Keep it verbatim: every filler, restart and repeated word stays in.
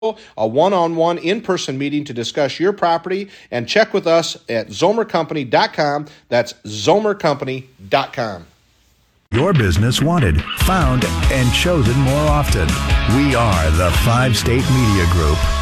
a one-on-one in-person meeting to discuss your property, and check with us at zomer company dot com. That's zomer company dot com. Your business wanted, found, and chosen more often. We are the Five State Media Group.